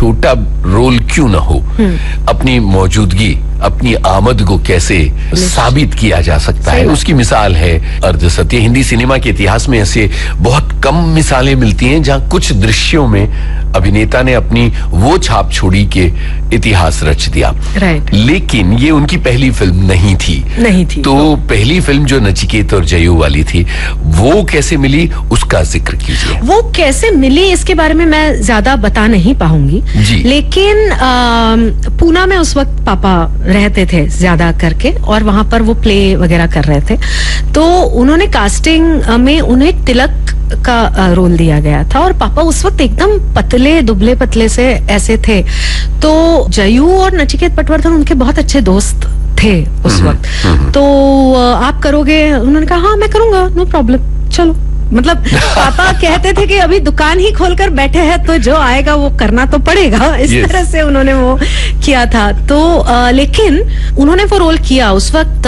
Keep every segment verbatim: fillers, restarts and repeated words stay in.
छोटा रोल क्यों ना हो, अपनी मौजूदगी, अपनी आमद को कैसे साबित किया जा सकता है, उसकी मिसाल है अर्धसत्य। हिंदी सिनेमा के इतिहास में ऐसे बहुत कम मिसालें मिलती हैं जहां कुछ दृश्यों में अभिनेता ने अपनी वो छाप छोड़ी कि इतिहास रच दिया। राइट। लेकिन ये उनकी पहली फिल्म नहीं थी। नहीं थी। तो पहली फिल्म जो नचिकेत और जयू वाली थी, वो कैसे मिली, उसका जिक्र कीजिए। वो कैसे मिली इसके बारे में मैं ज्यादा बता नहीं पाऊंगी, लेकिन पूना में उस वक्त पापा रहते थे ज्यादा करके, और वहां पर वो प्ले वगैरह कर रहे थे। तो उन्होंने कास्टिंग में उन्हें तिलक का रोल दिया गया था, और पापा उस वक्त एकदम पतले दुबले पतले से ऐसे थे। तो जयू और नचिकेत पटवर्धन उनके बहुत अच्छे दोस्त थे उस वक्त। तो आप करोगे? उन्होंने कहा हाँ मैं करूंगा, नो प्रॉब्लम, चलो। मतलब पापा कहते थे कि अभी दुकान ही खोलकर बैठे हैं तो जो आएगा वो करना तो पड़ेगा, इस yes. तरह से उन्होंने वो किया था। तो आ, लेकिन उन्होंने वो रोल किया उस वक्त।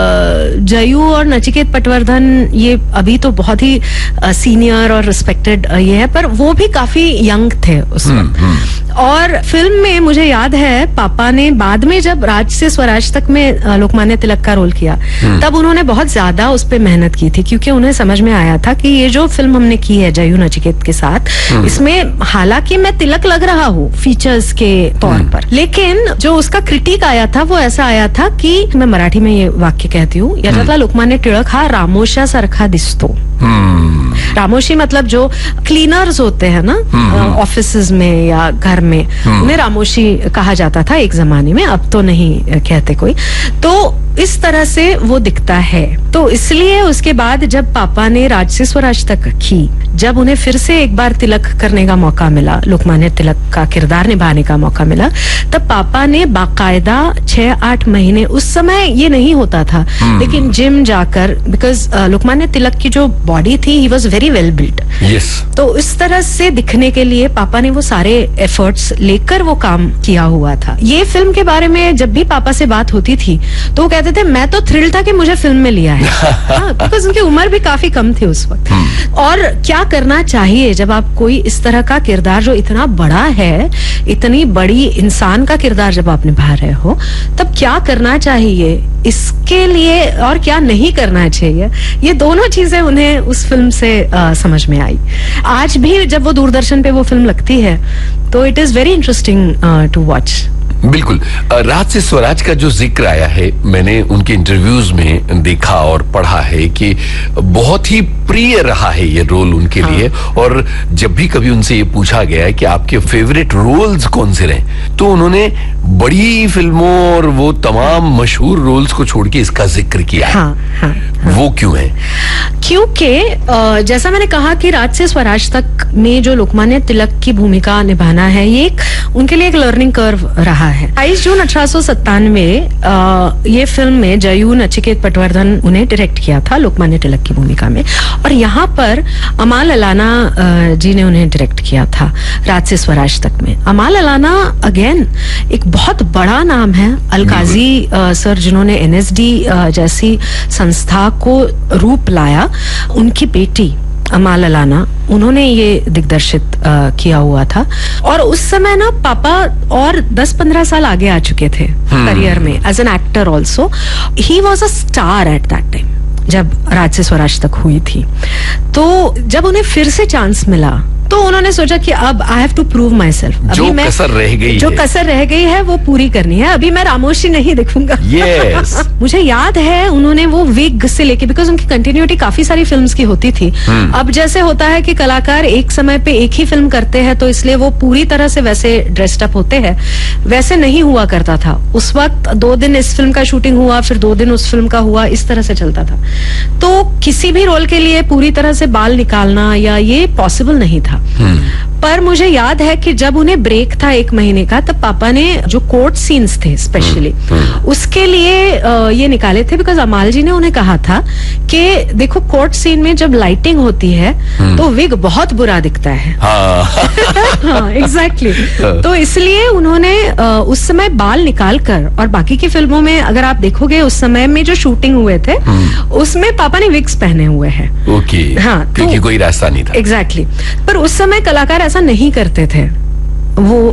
जयू और नचिकेत पटवर्धन ये अभी तो बहुत ही आ, सीनियर और रिस्पेक्टेड ये है, पर वो भी काफी यंग थे उस वक्त। और फिल्म में मुझे याद है पापा ने बाद में जब राज से स्वराज तक में लोकमान्य तिलक का रोल किया, तब उन्होंने बहुत ज्यादा उस पर मेहनत की थी, क्योंकि उन्हें समझ में आया था कि ये जो फिल्म हमने की है जयू नचिकेत के साथ, इसमें हालांकि मैं तिलक लग रहा हूँ फीचर्स के तौर पर, लेकिन जो उसका क्रिटिक आया था वो ऐसा आया था कि मैं मराठी में ये वाक्य कहती हूँ, याच्यातला लोकमान्य टिळक हा रामोशा सारखा दिसतो। रामोशी मतलब जो क्लीनर्स होते हैं ना ऑफिसेज में या घर में, उन्हें रामोशी कहा जाता था एक जमाने में, अब तो नहीं कहते कोई। तो इस तरह से वो दिखता है। तो इसलिए उसके बाद जब पापा ने राज से स्वराज तक की, जब उन्हें फिर से एक बार तिलक करने का मौका मिला, लोकमान्य तिलक का किरदार निभाने का मौका मिला, तब पापा ने बाकायदा छह आठ महीने, उस समय ये नहीं होता था, लेकिन जिम जाकर, बिकॉज लोकमान्य तिलक की जो बॉडी थी, he was very well built. तो इस तरह से दिखने के लिए पापा ने वो सारे एफर्ट्स लेकर वो काम किया हुआ था। ये फिल्म के बारे में जब भी पापा से बात होती थी तो वो कहते थे मैं तो थ्रिल था कि मुझे फिल्म में लिया है, हाँ, बिकॉज उनकी उम्र भी काफी कम थी उस वक्त। और क्या करना चाहिए जब आप कोई इस तरह का किरदार जो इतना बड़ा है, इतनी बड़ी इंसान का किरदार जब आप निभा रहे हो, तब क्या करना चाहिए इसके लिए और क्या नहीं करना चाहिए, ये दोनों चीजें उन्हें उस फिल्म से आ, समझ में आई। आज भी जब वो दूरदर्शन पे वो फिल्म लगती है तो it is very interesting to watch. बिल्कुल। राज से स्वराज का जो जिक्र आया है, मैंने उनके इंटरव्यूज में देखा और पढ़ा है कि बहुत ही प्रिय रहा है ये रोल उनके हाँ। लिए। और जब भी कभी उनसे ये पूछा गया है कि आपके फेवरेट रोल्स कौन से रहे, तो उन्होंने बड़ी फिल्मों और वो तमाम मशहूर रोल्स को छोड़ के इसका जिक्र किया। हाँ, हाँ, हाँ। वो क्यों है? क्योंकि जैसा मैंने कहा कि राज से स्वराज तक में जो लोकमान्य तिलक की भूमिका निभाना है, ये एक उनके लिए एक लर्निंग कर्व रहा है। बाईस जून अठारह सौ सत्तानवे ये फिल्म में जयू नचिकेत पटवर्धन उन्हें डायरेक्ट किया था लोकमान्य तिलक की भूमिका में, और यहाँ पर अमाल अलाना जी ने उन्हें डायरेक्ट किया था राज से स्वराज तक में। अमाल अलाना अगेन एक बहुत बड़ा नाम है, अलकाजी सर जिन्होंने एन एस डी जैसी संस्था को रूप लाया, उनकी बेटी अमाल अलाना, उन्होंने ये दिग्दर्शित आ, किया हुआ था। और उस समय ना पापा और दस पंद्रह साल आगे आ चुके थे करियर में as an actor also. He was a star at that time जब राज से स्वराज तक हुई थी। तो जब उन्हें फिर से चांस मिला तो उन्होंने सोचा कि अब I have to prove my self. जो कसर रह गई जो कसर रह गई है वो पूरी करनी है, अभी मैं रामोशी नहीं दिखूंगा। yes. मुझे याद है उन्होंने वो विग से लेके, बिकॉज उनकी कंटिन्यूटी काफी सारी फिल्म्स की होती थी। hmm. अब जैसे होता है कि कलाकार एक समय पे एक ही फिल्म करते हैं तो इसलिए वो पूरी तरह से वैसे ड्रेस्ड अप होते हैं, वैसे नहीं हुआ करता था उस वक्त। दो दिन इस फिल्म का शूटिंग हुआ, फिर दो दिन उस फिल्म का हुआ, इस तरह से चलता था। तो किसी भी रोल के लिए पूरी तरह से बाल निकालना या ये पॉसिबल नहीं था। Hmm. पर मुझे याद है कि जब उन्हें ब्रेक था एक महीने का, तब पापा ने जो कोर्ट सीन्स थे स्पेशली उसके लिए ये निकाले थे, बिकॉज अमाल जी ने उन्हें कहा था कि देखो कोर्ट सीन में जब लाइटिंग होती है तो विग बहुत बुरा दिखता है। हाँ एग्जैक्टली। तो इसलिए उन्होंने उस समय बाल निकाल कर, और बाकी की फिल्मों में अगर आप देखोगे उस समय में जो शूटिंग हुए थे उसमें पापा ने विग्स पहने हुए हैं। ओके। हाँ, क्योंकि कोई रास्ता नहीं था। एग्जैक्टली। पर उस समय कलाकार ऐसा नहीं करते थे, वो